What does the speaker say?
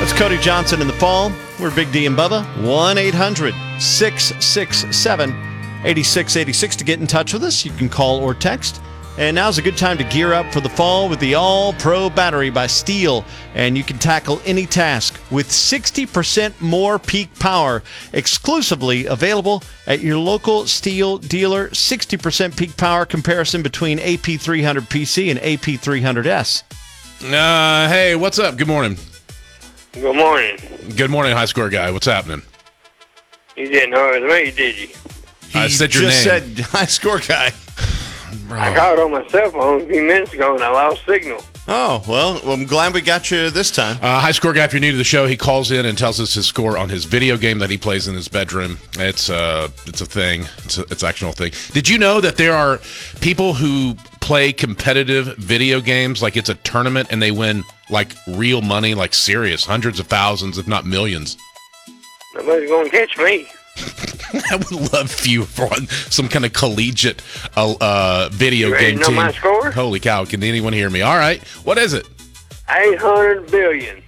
It's Cody Johnson in the fall. We're Big D and Bubba. 1-800-667-8686 to get in touch with us. You can call or text. And now's a good time to gear up for the fall with the All-Pro Battery by Steel. And you can tackle any task with 60% more peak power. Exclusively available at your local Steel dealer. 60% peak power comparison between AP300 PC and AP300S. Hey, what's up? Good morning. Good morning. Good morning, high score guy. What's happening? You didn't know it was me, did you? I said your just name. said high score guy. I called on my cell phone a few minutes ago and I lost signal. Oh, well, I'm glad we got you this time. High score guy, if you're new to the show, he calls in and tells us his score on his video game that he plays in his bedroom. It's a thing. It's an actual thing. Did you know that there are people who play competitive video games like it's a tournament and they win like real money, like serious, hundreds of thousands, if not millions? Nobody's going to catch me. I would love for you for some kind of collegiate video You ready game to know team. my score? Holy cow, can anyone hear me? All right, what is it? 800 billion.